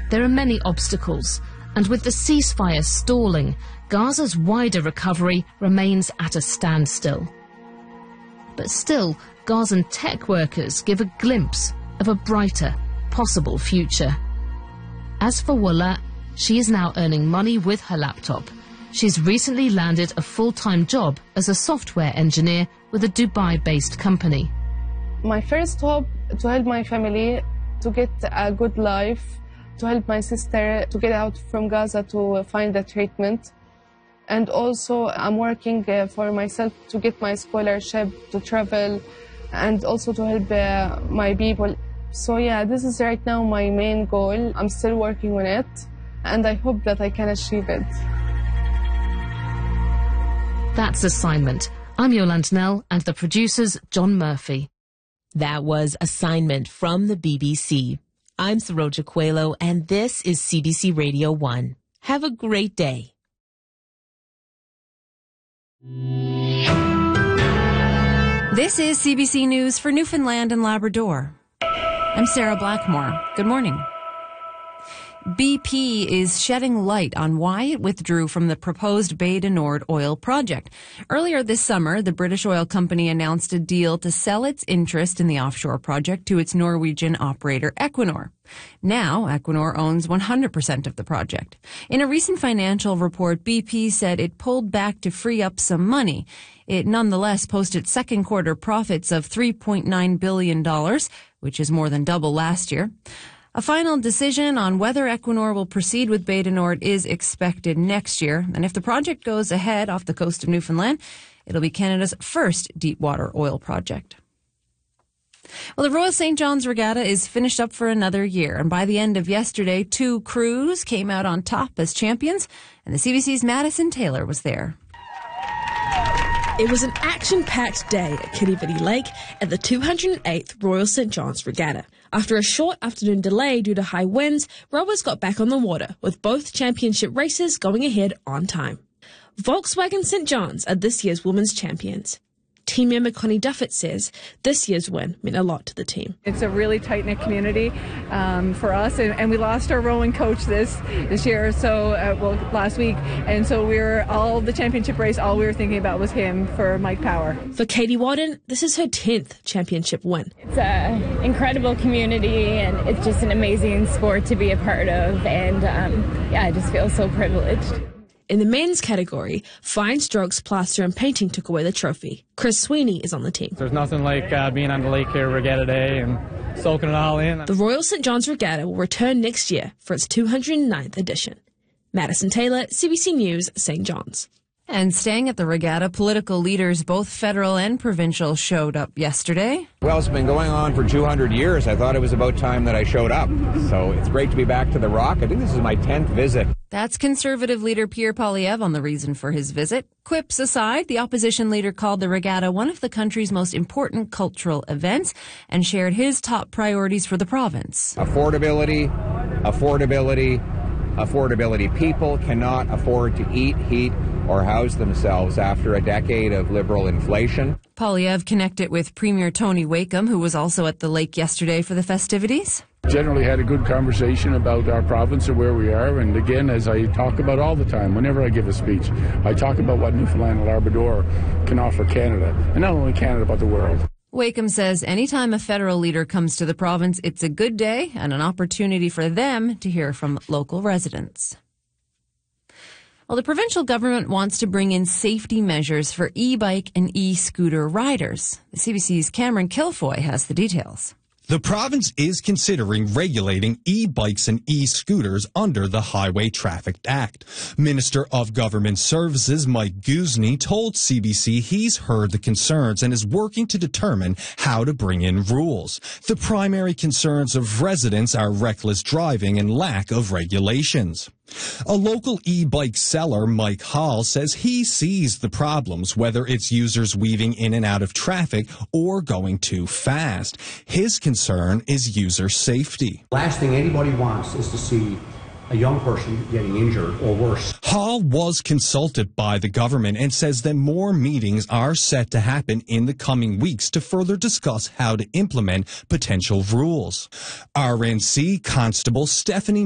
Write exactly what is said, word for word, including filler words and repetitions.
There are many obstacles, and with the ceasefire stalling, Gaza's wider recovery remains at a standstill. But still, Gazan tech workers give a glimpse of a brighter, possible future. As for Wala, she is now earning money with her laptop. She's recently landed a full-time job as a software engineer with a Dubai-based company. My first hope to help my family to get a good life, to help my sister to get out from Gaza to find a treatment. And also I'm working uh, for myself to get my scholarship to travel and also to help uh, my people. So yeah, this is right now my main goal. I'm still working on it and I hope that I can achieve it. That's Assignment. I'm Yolande Knell and the producer's John Murphy. That was Assignment from the B B C. I'm Saroja Coelho, and this is C B C Radio one. Have a great day. This is C B C News for Newfoundland and Labrador. I'm Sarah Blackmore. Good morning. B P is shedding light on why it withdrew from the proposed Bay du Nord oil project. Earlier this summer, the British oil company announced a deal to sell its interest in the offshore project to its Norwegian operator Equinor. Now, Equinor owns one hundred percent of the project. In a recent financial report, B P said it pulled back to free up some money. It nonetheless posted second quarter profits of three point nine billion dollars, which is more than double last year. A final decision on whether Equinor will proceed with Bay du Nord is expected next year. And if the project goes ahead off the coast of Newfoundland, it'll be Canada's first deepwater oil project. Well, the Royal Saint John's Regatta is finished up for another year. And by the end of yesterday, two crews came out on top as champions. And the C B C's Madison Taylor was there. It was an action-packed day at Kirribilli Lake at the two hundred eighth Royal Saint John's Regatta. After a short afternoon delay due to high winds, rowers got back on the water, with both championship races going ahead on time. Volkswagen Saint John's are this year's women's champions. Team member Connie Duffett says this year's win meant a lot to the team. It's a really tight-knit community um, for us, and, and we lost our rowing coach this this year, so uh, well last week, and so we were all the championship race. All we were thinking about was him for Mike Power. For Katie Wadden, this is her tenth championship win. It's an incredible community, and it's just an amazing sport to be a part of, and um, yeah, I just feel so privileged. In the men's category, fine strokes, plaster and painting took away the trophy. Chris Sweeney is on the team. There's nothing like uh, being on the lake here Regatta Day and soaking it all in. The Royal Saint John's Regatta will return next year for its two hundred ninth edition. Madison Taylor, C B C News, Saint John's. And staying at the regatta, political leaders, both federal and provincial, showed up yesterday. Well, it's been going on for two hundred years. I thought it was about time that I showed up. So it's great to be back to the Rock. I think this is my tenth visit. That's Conservative leader Pierre Poilievre on the reason for his visit. Quips aside, the opposition leader called the regatta one of the country's most important cultural events and shared his top priorities for the province. Affordability, affordability, affordability. People cannot afford to eat, heat, or house themselves after a decade of liberal inflation. Poilievre connected with Premier Tony Wakeham, who was also at the lake yesterday for the festivities. Generally had a good conversation about our province and where we are, and again, as I talk about all the time, whenever I give a speech, I talk about what Newfoundland and Labrador can offer Canada, and not only Canada but the world. Wakeham says anytime a federal leader comes to the province, it's a good day and an opportunity for them to hear from local residents. Well, the provincial government wants to bring in safety measures for e-bike and e-scooter riders. The C B C's Cameron Kilfoy has the details. The province is considering regulating e-bikes and e-scooters under the Highway Traffic Act. Minister of Government Services Mike Guzny told C B C he's heard the concerns and is working to determine how to bring in rules. The primary concerns of residents are reckless driving and lack of regulations. A local e-bike seller, Mike Hall, says he sees the problems, whether it's users weaving in and out of traffic or going too fast. His concern is user safety. Last thing anybody wants is to see a young person getting injured or worse. Hall was consulted by the government and says that more meetings are set to happen in the coming weeks to further discuss how to implement potential rules. R N C Constable Stephanie